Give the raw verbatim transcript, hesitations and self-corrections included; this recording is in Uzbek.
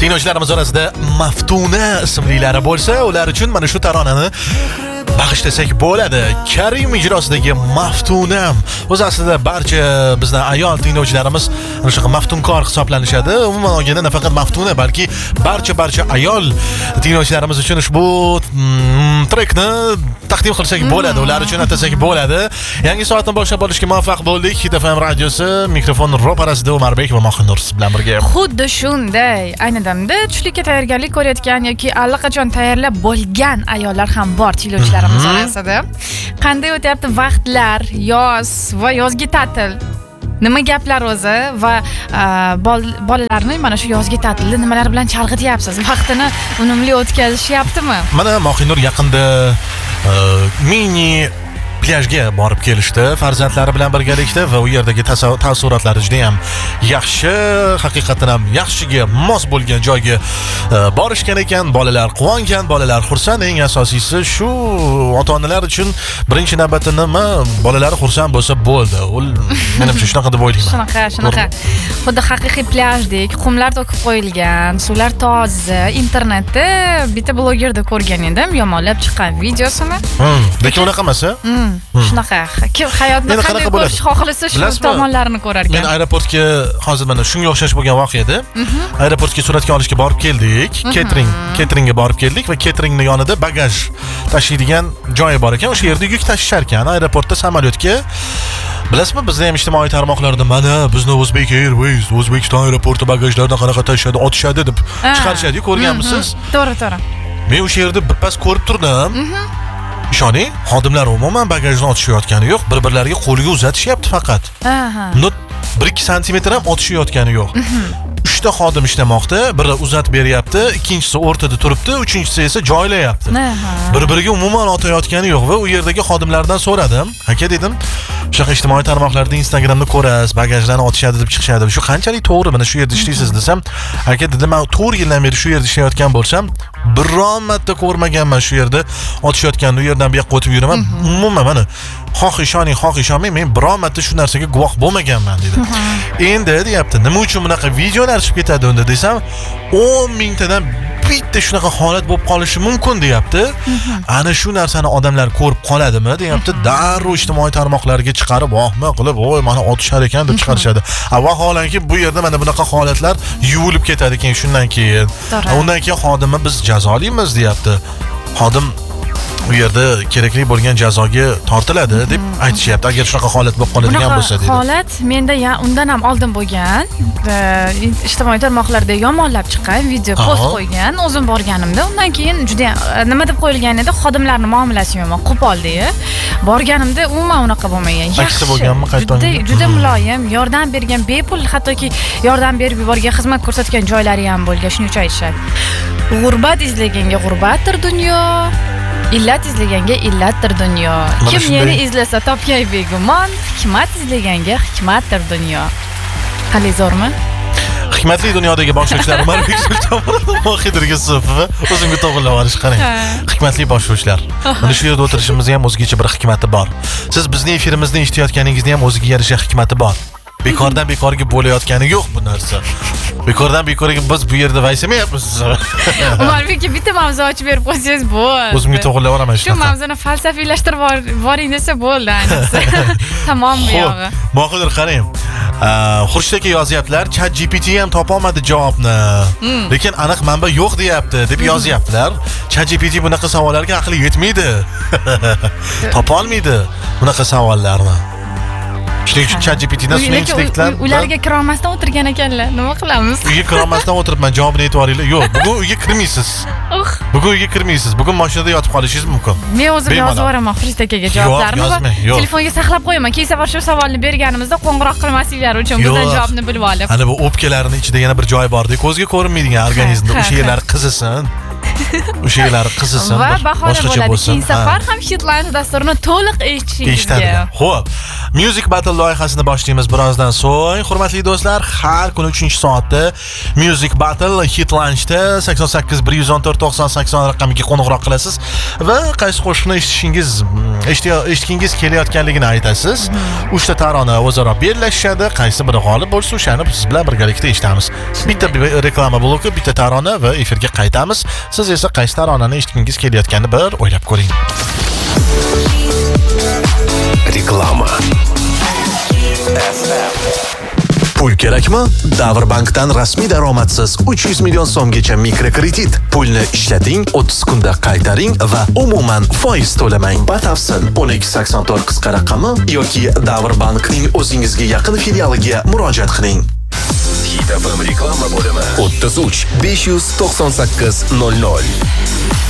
Tinglovchilarimiz orasida Maftuna ismlilari bo'lsa, ular uchun mana shu taronani bag'ishlasak bo'ladi. Karim ijrosidagi Maftunam. O'z aslida barcha bizning ayol tinglovchilarimiz ana shu maftunkor hisoblanishadi. Umuman olganda nafaqat Maftuna, balki barcha barcha ayol tinglovchilarimiz uchun ushbu mm, trekni taqdim qilsak bo'ladi, ular uchun atasak bo'ladi. Yangi soatni boshlab olishga muvaffaq bo'ldik. Hit F M radiosi mikrofon ro'parasida Umarбек va Mohinur siz bilan birga. Xuddi shunday. Ayni damda tushlikka tayyorgarlik ko'rayotgan yoki allaqachon tayyorlab bo'lgan ayollar ham bor tinglovchilarimiz orasida. Qanday o'tyapti vaqtlar, yoz va yozgi ta'til? Nima gaplar o'zi va bol, bolalarni mana shu yozgi ta'tilda nimalar bilan chalg'ityapsiz? Vaqtini unumli o'tkazishyaptimi? Mana Mohinur yaqinda uh, mini plyajga borib kelishdi farzandlari bilan birgalikda va u yerdagi taassurotlari juda ham yaxshi, haqiqatan ham yaxshiga mos bo'lgan joyga uh, borishgan ekan. Bolalar quvongan, bolalar xursand. Eng asosiysi shu ota-onalar uchun birinchi navbatda nima, bolalari xursand bo'lsa bo'ldi. U menimcha shunaqa deb o'ylayman. Shunaqa, shunaqa. Xuddi haqiqiy plyajdik, qumlar to'kib qo'yilgan, suvlar toza. Internetda bitta blogerda ko'rgan edim, yomonlab chiqqan videosini. Hmm, lekin unaqa emas-a? Hmm. Shunaqa. Kim hayotni qanday ko'rish xohlasa shu tomonlarini ko'rar ekan. Men aeroportga hozir mana shunga o'xshash bo'lgan voqea edi. Aeroportga suratga olishga borib keldik. Catering, cateringga borib keldik va cateringning yonida bagaj tashiydigan joyi bor ekan. O'sha yerda yuk tashishar ekan. Aeroportda samolyotga bilasizmi, bizda ham ijtimoiy tarmoqlarda mana bizni Uzbek Airways, O'zbekiston aeroporti bagajlardan qanaqa tashishadi, otishadi deb chiqarishadi. Ko'rganmisiz? To'g'ri, to'g'ri. Men o'sha yerda birpas ko'rib turdim. Ishoning, xodimlar umuman bagajni otishayotgani yo'q, bir-birlariga qo'liga uzatishyapti faqat. Aha. bir ikki santimetr ham otishayotgani yo'q. uchta xodim ishlamoqda, biri uzatib beryapti, ikkinchisi o'rtada turibdi, uchinchisi esa joylayapti. Bir-biriga umuman otayotgani yo'q va u yerdagi xodimlardan so'radim. Aka dedim, shunaqa ijtimoiy tarmoqlarda, Instagramda ko'rasiz, bagajlarni otishadi deb chiqishadi. Shu qanchalik to'g'ri, mana shu yerda ishlaysiz desam, aka dedim, men to'rt yildan beri shu yerda ishlayotgan bo'lsam, biron marta ko'rmaganman shu yerda otishayotganini, u yerdan bu yoqqa o'tib yuraman. Umuman mana xoh ishoning, xoh ishonmang, men biron marta shu narsaga guvoh bo'lmaganman dedi. Endi deyapti, nima uchun bunaqa videolar chiqib ketadi unda desam, o'n mingtadan bitta shunaqa holat bo'lib qolishi mumkin deyapti. Ana shu narsani odamlar ko'rib qoladimi deyapti, darrov ijtimoiy tarmoqlarga chiqarib, vohma qilib, "Voy, mana otishar ekan" deb chiqarishadi. Vaholanki bu yerda mana bunaqa holatlar yuvilib ketadi keyin shundan keyin. Undan keyin xodimni biz jazolaymiz deyapti. Xodim u yerda kerakli bo'lgan jazoga tortiladi deb aytishyapti. Agar shunaqa holat bo'lib qoladigan bo'lsa dedi. Holat menda ya undan ham oldin bo'lgan. Ijtimoiy tarmoqlarda yomonlab chiqqan video post qo'ygan. O'zim borganimda, undan keyin juda nima deb qo'yilgan edi, xodimlarning muomalasi yomon, qo'pol deya. Borganimda umuman unaqa bo'lmagan. Yaxshi bo'lganmi qaytdan? Juda juda muloyim, yordam bergan, bepul, hattoki yordam berib yuborgan, xizmat ko'rsatgan joylari ham bo'lgan. Shuning uchun aytishadi. G'urbat izlaganga g'urbatdir dunyo. Illat izlaganga illatdir dunyo. Kim meni izlasa topgay begumon, hikmat izlaganga hikmatdir dunyo. Qali zo'rmi? Hikmatli dunyodagi boshlovchilar Umarбек Sultonov, Mohinur Yusupova o'zimga to'g'rilab olish qarang. Hikmatli boshlovchilar. Mana shu yerda o'tirishimizda ham o'zgacha bir hikmati bor. Siz bizning efirimizni eshitayotganingizni ham o'ziga yarasha hikmati bor. Bekordan bekorga bo'layotgani yo'q bu narsa. Bekordan bekorga biz bu yerda vaysamayapmiz. Umarбекga bitta mavzu ochib berib qo'ysangiz bo'ldi. O'zimga to'g'rilab olaman shu. Shu mavzuni falsafiylashtirib boring desa bo'ldi ayniqsa. Tamom bu yog'i. Mohinur qarang. Xurshid aka yozyaptilar, ChatGPT ham topolmadi javobni. Lekin aniq manba yo'q deyapti deb yozyaptilar. ChatGPT bunaqa savollarga aqli yetmaydi. Topolmaydi bunaqa savollarni. Shuning uchun ChatGPTdan sun'iy ularga kirolmasdan o'tirgan ekanlar. Nima qilamiz? Uyga kirolmasdan o'tiribman, javobini e'tiboringlar. Yo'q, bugun uyga kirmaysiz. Bugun uyga kirmaysiz. Bugun mashinada yotib qolishingiz mumkin. Men o'zim yozib yuboraman Xurshid akaga javoblarni va telefonga saqlab qo'yaman. Keyin safar shu savolni berganimizda qo'ng'iroq qilmasliklari uchun bizdan javobni bilib olib. Ana bu o'pkalarning ichida yana bir joy bor-ku, ko'zga ko'rinmaydigan organizmda o'sha yerlar qizisin. O'sha yerlari qizisin, Va bir bahona boshqacha bo'ladi. bo'lsin. Keyin safar ham Hitlanch dasturini to'liq eshitishingizga. Eshitadilar. Xo'p, Music Battle loyihasini boshlaymiz birozdan so'ng. Hurmatli do'stlar, har kuni uchinchi soatda Music Battle Hitlanchda sakson sakkiz bir yuz o'n to'rt to'qson sakson raqamiga qo'ng'iroq qilasiz va qaysi qo'shiqni eshitishingiz, eshitgingiz kelayotganligini aytasiz. uchta tarona o'zaro bellashishadi. Qaysi biri g'olib bo'lsa, o'shani biz bilan birgalikda eshitamiz. Bitta reklama bloki, bitta tarona va efirga qaytamiz. Siz esa qaysi taronani eshitgingiz kelayotganini bir o'ylab ko'ring. Reklama. Pul kerakmi? Davrbankdan rasmiy daromadsiz uch yuz million so'mgacha mikrokredit. Pulni ishlating, o'ttiz kunda qaytaring va umuman foiz to'lamang. Batafsil o'n ikki sakson to'rt qisqa raqami yoki Davrbankning o'zingizga yaqin filialiga murojaat qiling. Hit F M reklama bo'limi o'ttiz uch besh yuz to'qson sakkiz nol nol.